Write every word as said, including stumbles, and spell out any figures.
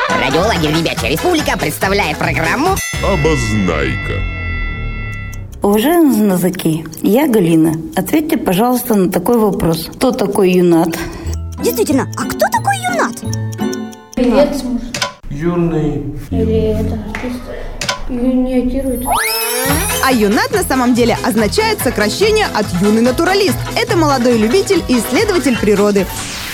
Радиолагерь «Ребячья республика» представляет программу «Обознайка». Уважаемые знатоки, я Галина. Ответьте, пожалуйста, на такой вопрос. Кто такой юнат? Действительно, а кто такой юнат? Певец, может. Юный. Или это артист юниатирует. А юнат на самом деле означает сокращение от юный натуралист. Это молодой любитель и исследователь природы.